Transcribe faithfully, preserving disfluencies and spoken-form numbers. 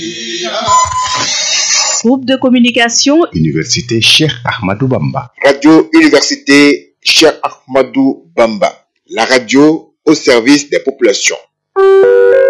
Groupe de communication Université Cheikh Ahmadou Bamba. Radio Université Cheikh Ahmadou Bamba. La radio au service des populations.